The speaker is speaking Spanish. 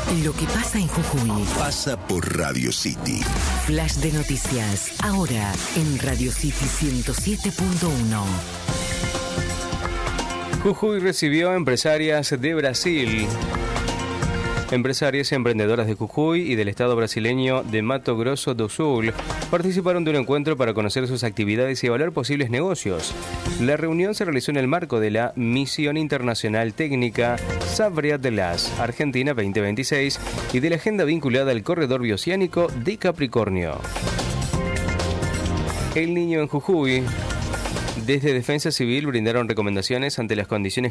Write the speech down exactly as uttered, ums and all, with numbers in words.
Lo que pasa en Jujuy pasa por Radio City. Flash de noticias, ahora en Radio City ciento siete punto uno. Jujuy recibió empresarias de Brasil. Empresarias y emprendedoras de Jujuy y del estado brasileño de Mato Grosso do Sul participaron de un encuentro para conocer sus actividades y evaluar posibles negocios. La reunión se realizó en el marco de la Misión Internacional Técnica Sabriat de las Argentina veinte veintiséis y de la agenda vinculada al corredor bioceánico de Capricornio. El Niño en Jujuy. Desde Defensa Civil brindaron recomendaciones ante las condiciones